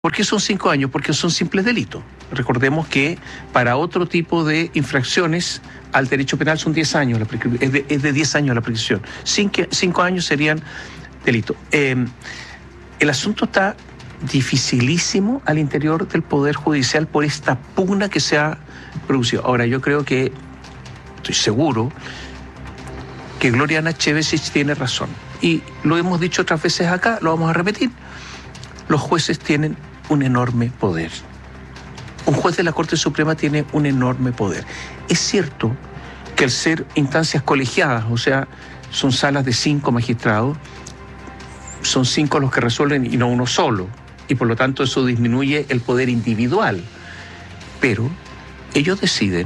¿Por qué son 5 años? Porque son simples delitos. Recordemos que para otro tipo de infracciones al derecho penal son 10 años, es de 10 años la prescripción. 5 años serían delitos. El asunto está dificilísimo al interior del Poder Judicial por esta pugna que se ha producido. Ahora, yo creo que, estoy seguro, que Gloriana Chevesic tiene razón. Y lo hemos dicho otras veces acá, lo vamos a repetir. Los jueces tienen un enorme poder. Un juez de la Corte Suprema tiene un enorme poder. Es cierto que al ser instancias colegiadas, o sea, son salas de 5 magistrados, son 5 los que resuelven y no uno solo, y por lo tanto eso disminuye el poder individual. Pero ellos deciden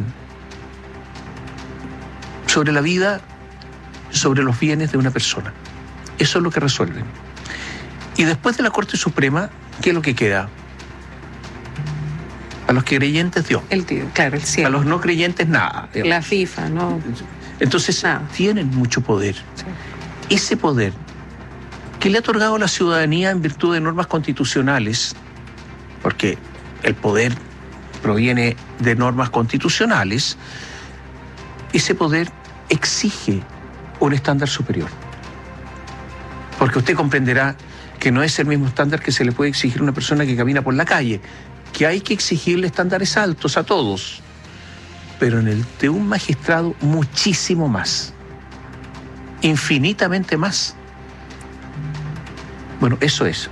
sobre la vida, sobre los bienes de una persona. Eso es lo que resuelven. Y después de la Corte Suprema, ¿qué es lo que queda? A los creyentes Dios. Claro, el cielo. A los no creyentes nada. La FIFA, ¿no? Entonces tienen mucho poder. Sí. Ese poder que le ha otorgado a la ciudadanía en virtud de normas constitucionales, porque el poder proviene de normas constitucionales, ese poder exige un estándar superior. Porque usted comprenderá que no es el mismo estándar que se le puede exigir a una persona que camina por la calle, que hay que exigirle estándares altos a todos, pero en el de un magistrado muchísimo más, infinitamente más. Bueno, eso es.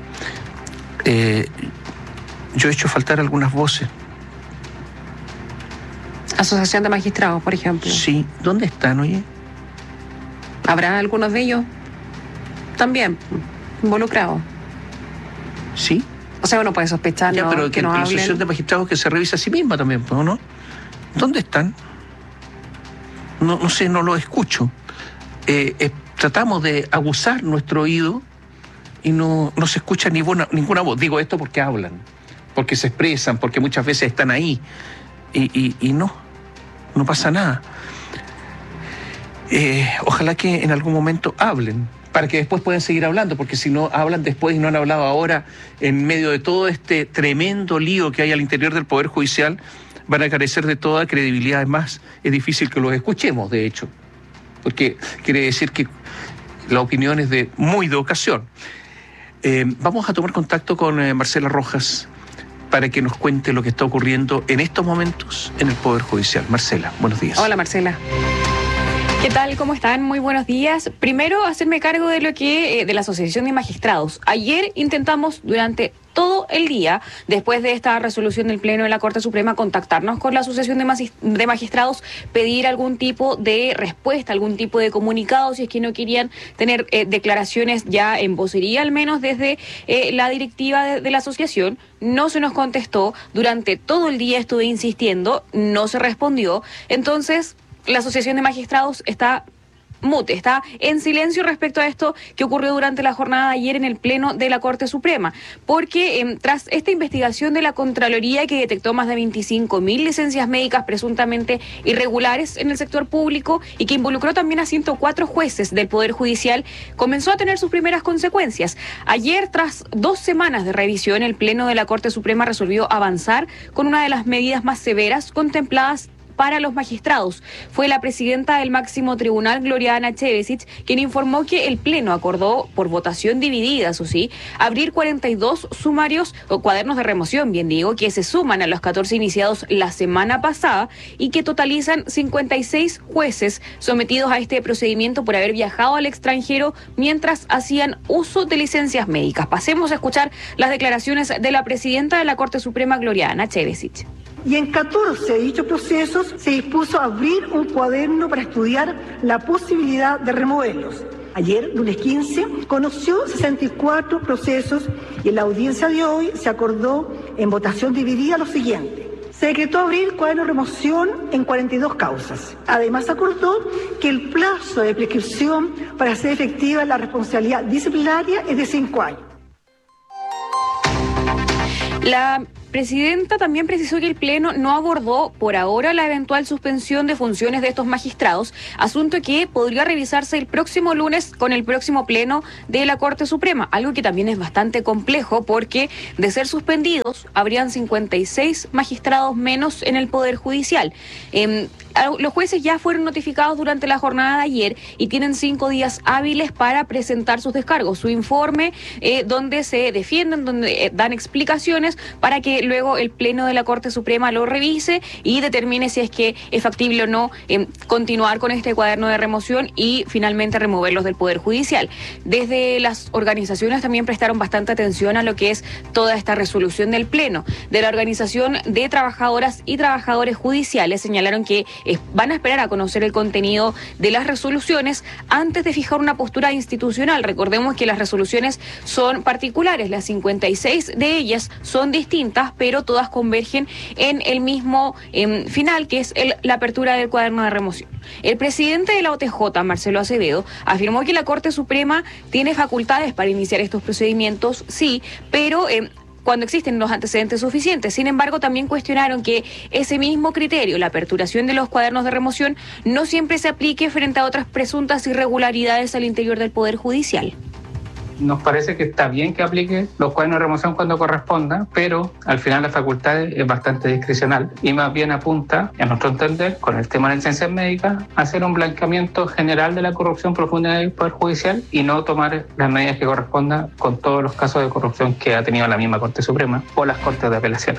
Yo he hecho faltar algunas voces. Asociación de Magistrados, por ejemplo. Sí, ¿dónde están, oye? ¿Habrá algunos de ellos también involucrados? Sí. O sea, uno puede sospechar ya, pero que no hablen. La Asociación de Magistrados que se revisa a sí misma también, ¿no? ¿Dónde están? No sé, no lo escucho. Tratamos de aguzar nuestro oído y no se escucha ninguna voz. Digo esto porque hablan, porque se expresan, porque muchas veces están ahí y no pasa nada. Ojalá que en algún momento hablen, para que después puedan seguir hablando, porque si no hablan después y no han hablado ahora, en medio de todo este tremendo lío que hay al interior del Poder Judicial, van a carecer de toda credibilidad. Además, es difícil que los escuchemos, de hecho, porque quiere decir que la opinión es muy de ocasión. Vamos a tomar contacto con Marcela Rojas para que nos cuente lo que está ocurriendo en estos momentos en el Poder Judicial. Marcela, buenos días. Hola, Marcela. ¿Qué tal? ¿Cómo están? Muy buenos días. Primero, hacerme cargo de lo que de la Asociación de Magistrados. Ayer intentamos durante todo el día, después de esta resolución del Pleno de la Corte Suprema, contactarnos con la Asociación de Magistrados, pedir algún tipo de respuesta, algún tipo de comunicado, si es que no querían tener declaraciones ya en vocería, al menos desde la directiva de la asociación. No se nos contestó. Durante todo el día estuve insistiendo, no se respondió. Entonces, la Asociación de Magistrados está mute, está en silencio respecto a esto que ocurrió durante la jornada de ayer en el Pleno de la Corte Suprema, porque tras esta investigación de la Contraloría que detectó más de 25.000 licencias médicas presuntamente irregulares en el sector público y que involucró también a 104 jueces del Poder Judicial, comenzó a tener sus primeras consecuencias. Ayer, tras 2 semanas de revisión, el Pleno de la Corte Suprema resolvió avanzar con una de las medidas más severas contempladas para los magistrados. Fue la presidenta del máximo tribunal, Gloriana Chevesic, quien informó que el Pleno acordó, por votación dividida, eso sí, abrir 42 sumarios o cuadernos de remoción, bien digo, que se suman a los 14 iniciados la semana pasada y que totalizan 56 jueces sometidos a este procedimiento por haber viajado al extranjero mientras hacían uso de licencias médicas. Pasemos a escuchar las declaraciones de la presidenta de la Corte Suprema, Gloriana Chevesic. Y en 14 de dichos procesos se dispuso a abrir un cuaderno para estudiar la posibilidad de removerlos. Ayer, lunes 15, conoció 64 procesos y en la audiencia de hoy se acordó en votación dividida lo siguiente. Se decretó abrir cuaderno de remoción en 42 causas. Además, acordó que el plazo de prescripción para hacer efectiva la responsabilidad disciplinaria es de 5 años. La presidenta también precisó que el Pleno no abordó por ahora la eventual suspensión de funciones de estos magistrados, asunto que podría revisarse el próximo lunes con el próximo Pleno de la Corte Suprema, algo que también es bastante complejo porque de ser suspendidos habrían 56 magistrados menos en el Poder Judicial. Los jueces ya fueron notificados durante la jornada de ayer y tienen 5 días hábiles para presentar sus descargos, su informe, donde se defienden, donde dan explicaciones para que luego el Pleno de la Corte Suprema lo revise y determine si es que es factible o no continuar con este cuaderno de remoción y finalmente removerlos del Poder Judicial. Desde las organizaciones también prestaron bastante atención a lo que es toda esta resolución del Pleno. De la Organización de Trabajadoras y Trabajadores Judiciales señalaron que van a esperar a conocer el contenido de las resoluciones antes de fijar una postura institucional. Recordemos que las resoluciones son particulares, las 56 de ellas son distintas, pero todas convergen en el mismo final, que es la apertura del cuaderno de remoción. El presidente de la OTJ, Marcelo Acevedo, afirmó que la Corte Suprema tiene facultades para iniciar estos procedimientos, sí, pero cuando existen los antecedentes suficientes. Sin embargo, también cuestionaron que ese mismo criterio, la aperturación de los cuadernos de remoción, no siempre se aplique frente a otras presuntas irregularidades al interior del Poder Judicial. Nos parece que está bien que aplique los cuadernos de remoción cuando corresponda, pero al final la facultad es bastante discrecional y más bien apunta, a nuestro entender, con el tema de licencias médicas, a hacer un blanqueamiento general de la corrupción profunda del Poder Judicial y no tomar las medidas que correspondan con todos los casos de corrupción que ha tenido la misma Corte Suprema o las Cortes de Apelaciones.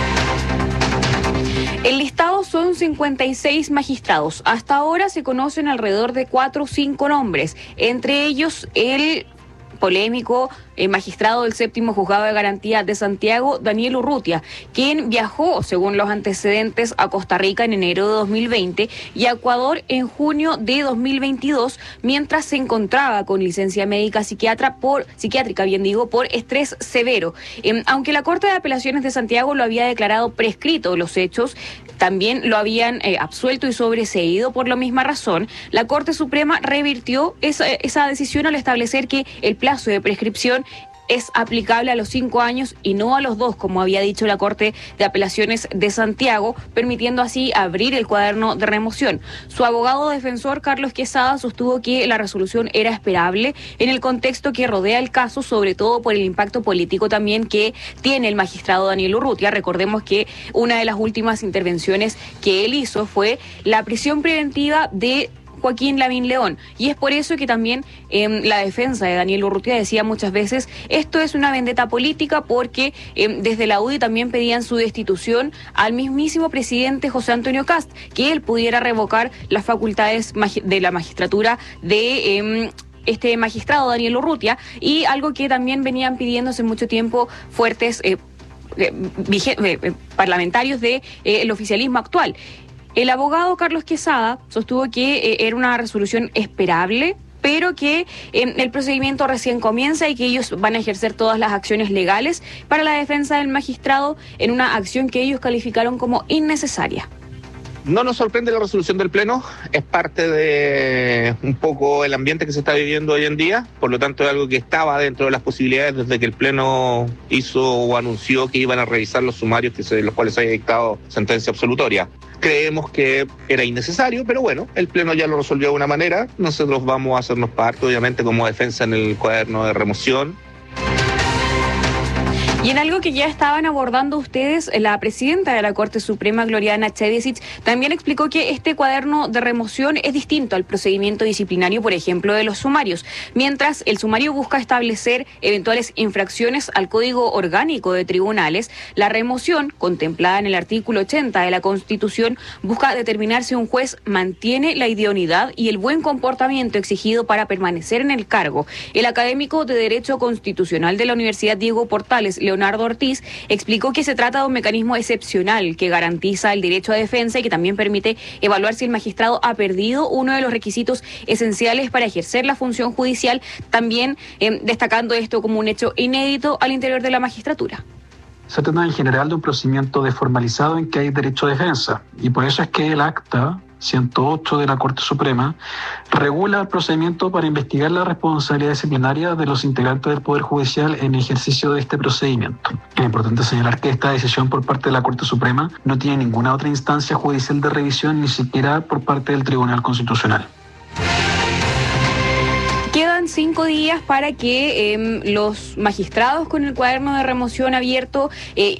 El listado son 56 magistrados. Hasta ahora se conocen alrededor de 4 o 5 nombres, entre ellos el polémico magistrado del séptimo juzgado de garantía de Santiago, Daniel Urrutia, quien viajó, según los antecedentes, a Costa Rica en enero de 2020 y a Ecuador en junio de 2022, mientras se encontraba con licencia médica psiquiátrica por estrés severo. Aunque la Corte de Apelaciones de Santiago lo había declarado prescrito los hechos, también lo habían absuelto y sobreseído por la misma razón, la Corte Suprema revirtió esa decisión al establecer que el plazo de prescripción es aplicable a los 5 años y no a los 2, como había dicho la Corte de Apelaciones de Santiago, permitiendo así abrir el cuaderno de remoción. Su abogado defensor, Carlos Quesada, sostuvo que la resolución era esperable en el contexto que rodea el caso, sobre todo por el impacto político también que tiene el magistrado Daniel Urrutia. Recordemos que una de las últimas intervenciones que él hizo fue la prisión preventiva de Joaquín Lavín León, y es por eso que también la defensa de Daniel Urrutia decía muchas veces esto es una vendetta política, porque desde la UDI también pedían su destitución al mismísimo presidente José Antonio Kast, que él pudiera revocar las facultades de la magistratura de este magistrado Daniel Urrutia, y algo que también venían pidiendo hace mucho tiempo fuertes parlamentarios del oficialismo actual. El abogado Carlos Quesada sostuvo que era una resolución esperable, pero que el procedimiento recién comienza y que ellos van a ejercer todas las acciones legales para la defensa del magistrado en una acción que ellos calificaron como innecesaria. No nos sorprende la resolución del Pleno, es parte de un poco el ambiente que se está viviendo hoy en día, por lo tanto es algo que estaba dentro de las posibilidades desde que el Pleno hizo o anunció que iban a revisar los sumarios los cuales se haya dictado sentencia absolutoria. Creemos que era innecesario, pero bueno, el Pleno ya lo resolvió de una manera, nosotros vamos a hacernos parte, obviamente, como defensa en el cuaderno de remoción. Y en algo que ya estaban abordando ustedes, la presidenta de la Corte Suprema, Gloriana Chedesic, también explicó que este cuaderno de remoción es distinto al procedimiento disciplinario, por ejemplo, de los sumarios. Mientras el sumario busca establecer eventuales infracciones al Código Orgánico de Tribunales, la remoción, contemplada en el artículo 80 de la Constitución, busca determinar si un juez mantiene la idoneidad y el buen comportamiento exigido para permanecer en el cargo. El académico de Derecho Constitucional de la Universidad Diego Portales, Leonardo Ortiz, explicó que se trata de un mecanismo excepcional que garantiza el derecho a defensa y que también permite evaluar si el magistrado ha perdido uno de los requisitos esenciales para ejercer la función judicial, también destacando esto como un hecho inédito al interior de la magistratura. Se trata en general de un procedimiento desformalizado en que hay derecho a defensa, y por eso es que el acta 108 de la Corte Suprema, regula el procedimiento para investigar la responsabilidad disciplinaria de los integrantes del Poder Judicial en ejercicio de este procedimiento. Es importante señalar que esta decisión por parte de la Corte Suprema no tiene ninguna otra instancia judicial de revisión, ni siquiera por parte del Tribunal Constitucional. Quedan 5 días para que los magistrados con el cuaderno de remoción abierto